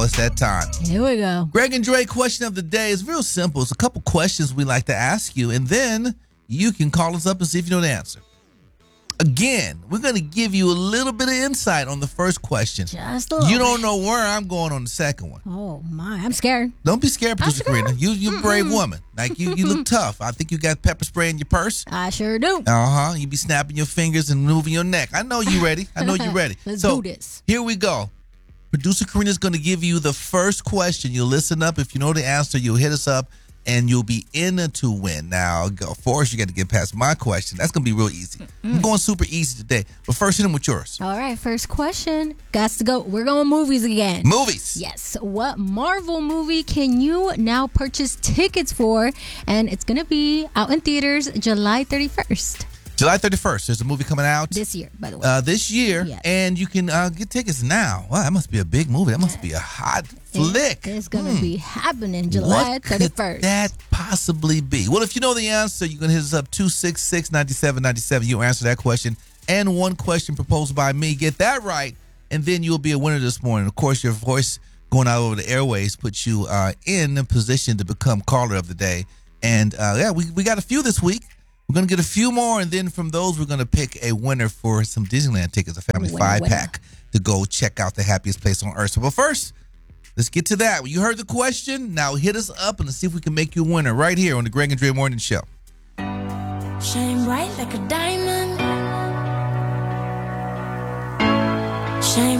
Oh, it's that time. Here we go. Greg and Dre question of the day is real simple. It's a couple questions we like to ask you, and then you can call us up and see if you know the answer. Again, we're going to give you a little bit of insight on the first question. Just a little You don't bit. know where I'm going on the second one. Oh, my. I'm scared. Don't be scared, Producer scared. Karina. You're a brave woman. Like, you look tough. I think you got pepper spray in your purse. I sure do. Uh-huh. You be snapping your fingers and moving your neck. I know you ready. I know you ready. Let's So, do this. here we go. Producer Karina's going to give you the first question. You'll listen up. If you know the answer, you'll hit us up, and you'll be in to win. Now, Forrest, you got to get past my question. That's going to be real easy. I'm going super easy today. But first, hit him with yours. All right, first question. Got to go. We're going movies again. Movies. Yes. What Marvel movie can you now purchase tickets for? And it's going to be out in theaters July 31st. July 31st. There's a movie coming out. This year, by the way. This year. Yes. And you can get tickets now. Wow, that must be a big movie. That must be a hot flick. It's going to be happening July What could 31st. that possibly be? Well, if you know the answer, you can hit us up 266-9797. You answer that question and one question proposed by me. Get that right, and then you'll be a winner this morning. Of course, your voice going out over the airways puts you in a position to become caller of the day. And we got a few this week. We're going to get a few more, and then from those, we're going to pick a winner for some Disneyland tickets, a family five-pack to go check out the happiest place on earth. So, but first, let's get to that. You heard the question. Now hit us up and let's see if we can make you a winner right here on the Greg and Dre Morning Show. Shine bright like a diamond. Shine